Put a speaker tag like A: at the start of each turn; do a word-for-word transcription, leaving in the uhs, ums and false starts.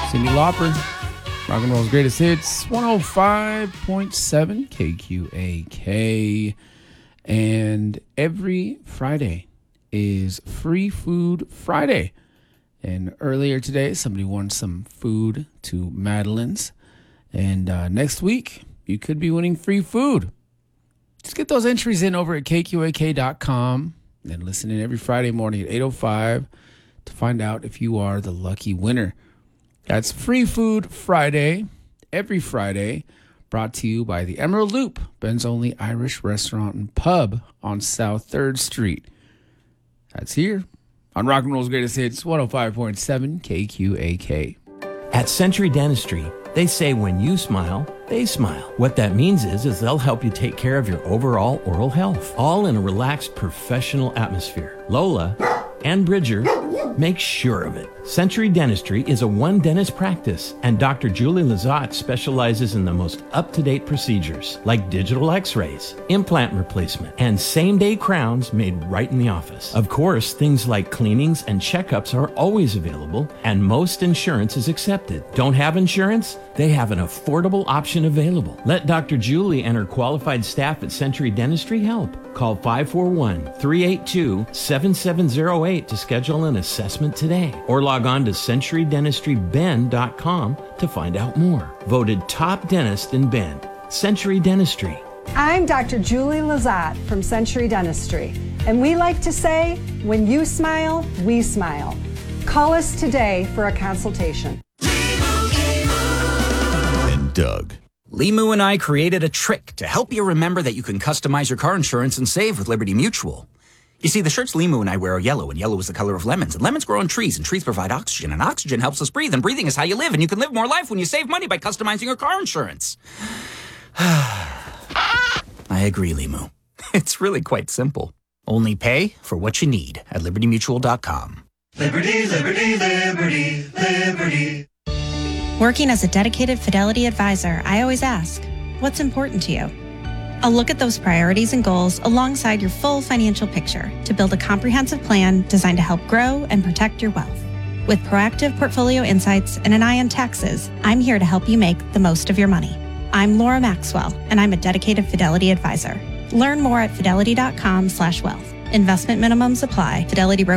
A: Cyndi Lauper, rock and roll's greatest hits, one oh five point seven K Q A K. And every Friday is Free Food Friday. And earlier today, somebody won some food to Madeline's. And uh, next week, you could be winning free food. Just get those entries in over at K Q A K dot com and listen in every Friday morning at eight oh five to find out if you are the lucky winner. That's Free Food Friday, every Friday, brought to you by the Emerald Loop, Ben's only Irish restaurant and pub on South third Street. That's here on Rock and Roll's Greatest Hits, one oh five point seven K Q A K.
B: At Century Dentistry, they say when you smile, they smile. What that means is, is they'll help you take care of your overall oral health, all in a relaxed, professional atmosphere. Lola and Bridger make sure of it. Century Dentistry is a one-dentist practice, and Doctor Julie Lazat specializes in the most up-to-date procedures, like digital x-rays, implant replacement, and same-day crowns made right in the office. Of course, things like cleanings and checkups are always available, and most insurance is accepted. Don't have insurance? They have an affordable option available. Let Doctor Julie and her qualified staff at Century Dentistry help. Call five four one, three eight two, seven seven zero eight to schedule an assessment today, or log on to century dentistry bend dot com to find out more. Voted top dentist in Bend. Century Dentistry.
C: I'm Doctor Julie Lazat from Century Dentistry, and we like to say, when you smile, we smile. Call us today for a consultation.
D: And Doug. Limu and I created a trick to help you remember that you can customize your car insurance and save with Liberty Mutual. You see, the shirts Limu and I wear are yellow, and yellow is the color of lemons, and lemons grow on trees, and trees provide oxygen, and oxygen helps us breathe, and breathing is how you live, and you can live more life when you save money by customizing your car insurance. I agree, Limu. It's really quite simple. Only pay for what you need at liberty mutual dot com.
E: Liberty, liberty, liberty, liberty.
F: Working as a dedicated Fidelity advisor, I always ask, what's important to you? I'll look at those priorities and goals alongside your full financial picture to build a comprehensive plan designed to help grow and protect your wealth. With proactive portfolio insights and an eye on taxes, I'm here to help you make the most of your money. I'm Laura Maxwell, and I'm a dedicated Fidelity advisor. Learn more at fidelity dot com slash wealth. Investment minimums apply. Fidelity